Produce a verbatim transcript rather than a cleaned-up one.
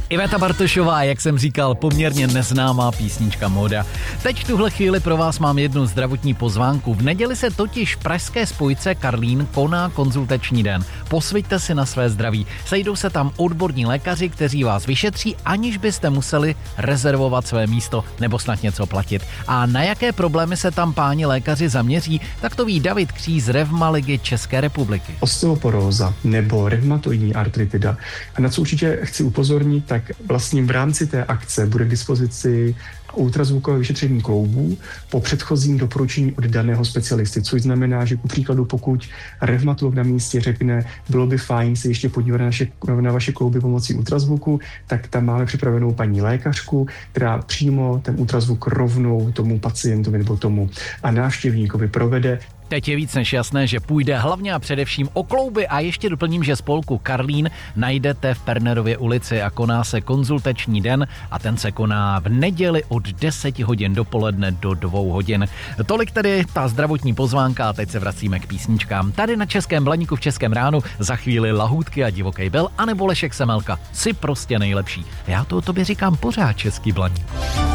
Iveta Bartošová, jak jsem říkal, poměrně neznámá písnička Móda. Teď v tuhle chvíli pro vás mám jednu zdravotní pozvánku. V neděli se totiž v pražské spojce Karlín koná konzultační den. Posviťte si na své zdraví. Sejdou se tam odborní lékaři, kteří vás vyšetří, aniž byste museli rezervovat své místo nebo snad něco platit. A na jaké problémy se tam páni lékaři zaměří, tak to ví David Kří z Revma ligy České republiky. Osteoporóza nebo revmatoidní artritida. A na co určitě chci upozornit, tak vlastně v rámci té akce bude k dispozici ultrazvukové vyšetření kloubů po předchozím doporučení od daného specialisty, což znamená, že ku příkladu, pokud revmatolog na místě řekne, bylo by fajn se ještě podívat na, naše, na vaše klouby pomocí ultrazvuku, tak tam máme připravenou paní lékařku, která přímo ten ultrazvuk rovnou tomu pacientovi nebo tomu a návštěvníkovi provede. Teď je víc než jasné, že půjde hlavně a především o klouby a ještě doplním, že spolku Karlín najdete v Pernerově ulici a koná se konzultační den a ten se koná v neděli od deseti hodin dopoledne do dvou hodin. Tolik tedy ta zdravotní pozvánka a teď se vracíme k písničkám. Tady na Českém Blaníku v Českém ránu za chvíli Lahůdky a Divoký Bel anebo Lešek Semelka. Jsi prostě nejlepší. Já to o tobě říkám pořád, Český Blaník.